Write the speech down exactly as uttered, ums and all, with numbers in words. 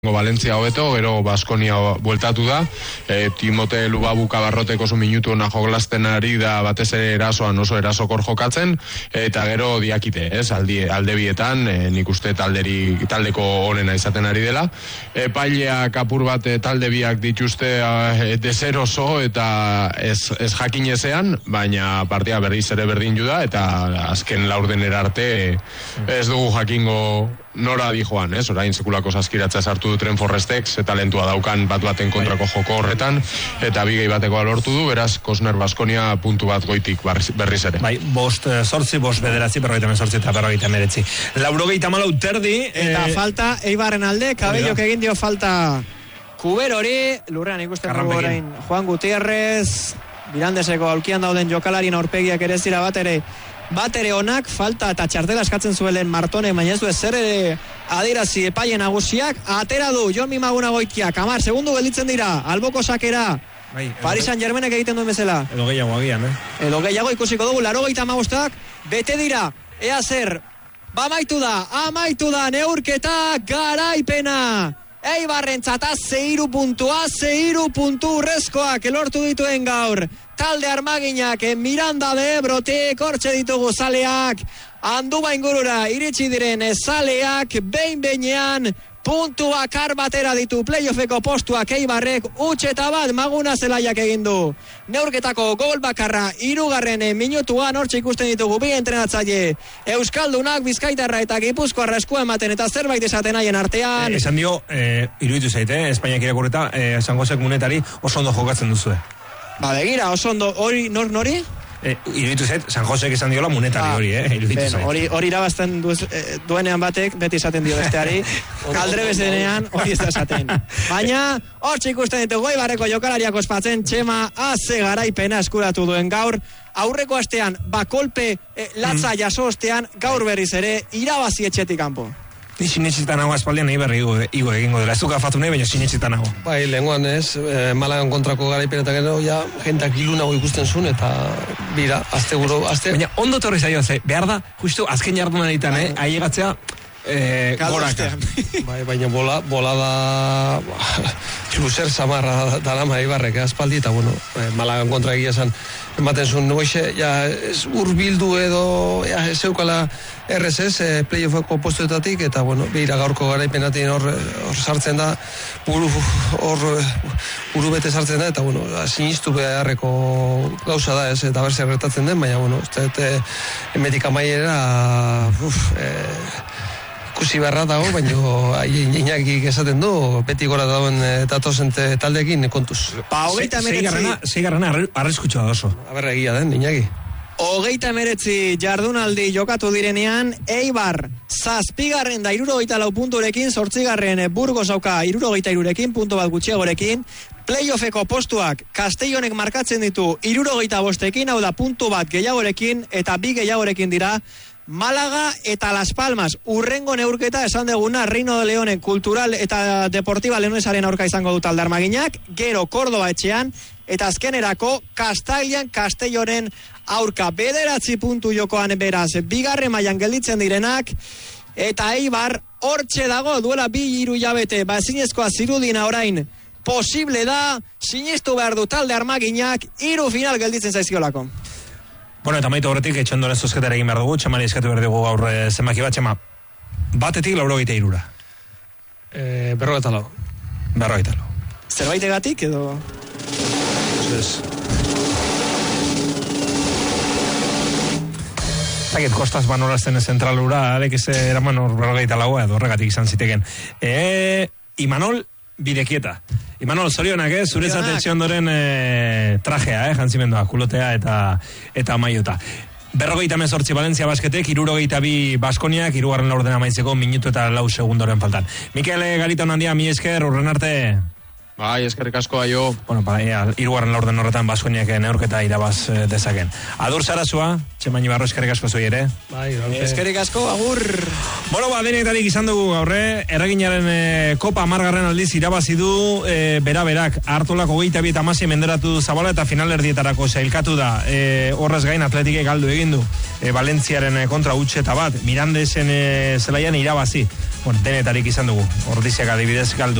Valentzia hobeto, gero Baskonia bueltatu da, e, Timote Lubabuka barroteko oso minutu ona joglasten ari da, batez ere erasoan oso erasokor jokatzen, eta gero diakite, ez, aldi, alde bietan, e, nik uste talderi, taldeko onena izaten ari dela. E, paileak apur bat e, talde biak dituzte e, dezer oso eta ez, ez jakin ezean, baina partia berriz ere berdin da, eta azken laurdenera arte e, ez dugu jakingo nora di joan, ez? Orain sekulako saskiratza sartu du Tren Forrestek, ze talentua daukan bat baten kontrako joko horretan, eta bi gehi batekoa lortu du, beraz, Kosner Baskonia puntu bat goitik berriz ere. Bai, bost sortzi, bost bederatzi, berrogeita sortzi eta berrogeita meretzi. Laurogeita malau terdi. Eta eh... falta, Eibarren alde, Kabellok egin dio falta Kuber hori, lurrean ikusten dugu orain Juan Gutierrez, Mirandeseko aulkian dauden jokalarien aurpegiak ere zira bat ere, bat ere onak, falta eta txartela eskatzen zuelen Martone, baina ez du ezer ere adirazi epaien nagusiak, atera du Jon Mimaguna Goitiak, amar, segundu gelditzen dira, alboko sakera, bai, Paris Saint-Germainek egiten duen bezala. Edo gehiago agian, eh? Edo gehiago ikusiko dugu, laurogeita hamabostak, bete dira, ea zer, bamaitu da, amaitu da, neurketa, garaipena, Eibarrentzat zeiru puntua, zeiru puntu urrezkoak elortu dituen gaur. Talde armaginak Miranda de Ebrotik hortxe ditugu zaleak. Anduba ingurura iritsi diren zaleak behin-behinean puntu bakar batera ditu playoffeko postuak Eibarrek, utxeta bat Maguna Zelaiak egin du. Neurketako gol bakarra hirugarren minutuan hortxe ikusten ditugu bi entrenatzaile Euskaldunak, Bizkaitarra eta Gipuzkoarra eskua ematen eta zerbait esaten haien artean. Eh, esan dio, eh, iruditu zaite, eh? Espainiak irakurreta, eh, San Josek Munetari oso ondo jokatzen duzue. Ba, begira, oso ondo, hori, nor, nori? Eh, iruditu zait, San Josek esan diola Munetari ah, hori, eh? Iruditu zait. Hori, hori irabazten du, eh, duenean batek, beti esaten dio besteari, kaldre bezenean hori ez da esaten. Baina, hor ikusten ditu goi barreko jokalariak ospatzen, Txema aze garaipena eskuratu duen gaur, aurreko astean, bakolpe eh, latza mm. jaso ostean, gaur berriz ere, irabazi etxetik kanpo. Ni sinetxitan hau aspaldian nahi berri igo, igo egingo dela. Ez duka fatu nahi, baina sinetxitan hau. Bai, lehenguan ez, e, Malagan kontrako garaipen eta gero, ja, jentak ilunago ikusten zuen, eta bira, azte guro, azte... Baina, ondo torri zaio, ze, behar da, justu, azken jardunan ditan, eh, aiegatzea, eh, goraka. Bai, baina bola, bola da, txuzer samarra dalama Eibarrek, aspaldi, eta bueno, eh, Malagan kontra egia esan, ematen zuen, noixe, ja, ez urbildu edo, ja, ez eukala R S S, eh, playoffeko postuetatik, eta, bueno, behira gaurko garaipenatik hor, hor sartzen da, buru, hor, buru bete sartzen da, eta, bueno, sinistu beharreko gauza da, ez, eta berze gertatzen den, baina, bueno, ez da, emetik amaiera, uf, eh, ikusi beharra dago, baina Iñakik esaten du, beti gora dauen datozen taldekin kontuz. Pa, hogeita meretzi... Zeigarrena arrezkutxoa da oso. Aberra egia den, Iñaki. Hogeita meretzi jardunaldi jokatu direnean, Eibar zazpigarren da irurogeita lau punturekin, zortzigarren Burgos auka irurogeita irurekin, puntu bat gutxiagorekin, playoffeko postuak Castellonek markatzen ditu irurogeita bostekin, hau da puntu bat gehiagorekin, eta bi gehiagorekin dira, Málaga eta Las Palmas, urrengo neurketa esan deguna, Reino de Leonen Kultural eta Deportiva Leonesaren aurka izango dut talde armaginak, gero Kordoba etxean, eta azkenerako Kastalian Castellonen aurka bederatzi puntu jokoan beraz, bigarren mailan gelditzen direnak, eta Eibar hortxe dago, duela bi hiru hilabete, ba ezinezkoa zirudina orain, posible da, sinistu behar du talde armaginak, hiru final gelditzen zaizkiolako. Bueno, eta maitu horretik, etxondoren zozketara egin behar dugu, Txamari eskatu behar dugu gaur zenbaki bat, Txama, batetik laurogeita irura. E, berrogeita lau. Berrogeita lau. Zerbaitegatik edo? Ez. Zagit, kostaz banorazten zentralura, arek ez eraman hor berrogeita laua edo horregatik izan ziteken. E, Imanol Bidekieta. Imanol, zorionak, eh? Zuretzat etxondoren eh, trajea, eh? Jantzimendua, kulotea eta eta maiota. Berrogeita mezortzi Valentzia basketek, irurogeita bi Baskoniak, irugarren laurdena maitzeko, minutu eta lau segundoren faltan. Mikel Gariton handia, mi esker, urren arte... Bai, eskerrik asko aio. Bueno, ba, ea, irugarren laurden horretan Baskoniak neurketa irabaz eh, dezaken. Adur Sarasua, Txemaini Barro, eskerrik asko zoi ere. Bai, eskerrik asko, agur. Bueno, ba, denetarik izan dugu gaurre, erreginaren eh, kopa amargarren aldiz irabazi du, eh, bera-berak, hartolako gehieta bi eta masi menderatu du Zabala eta finalerdietarako zailkatu da, eh, horrez gain atletike galdu egin du, eh, Valentziaren kontra utxe eta bat, Mirandesen eh, zelaian irabazi. bueno, denetarik izan dugu. Ordiziak adibidez galdu